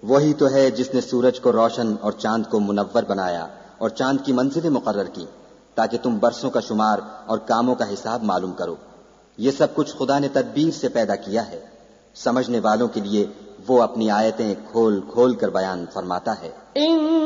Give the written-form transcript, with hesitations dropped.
वही तो है जिसने सूरज को रोशन और चांद को मुनव्वर बनाया और चांद की मंजिलें मुकर्रर की ताकि तुम बरसों का शुमार और कामों का हिसाब मालूम करो। ये सब कुछ खुदा ने तदबीर से पैदा किया है। समझने वालों के लिए वो अपनी आयतें खोल खोल कर बयान फरमाता है।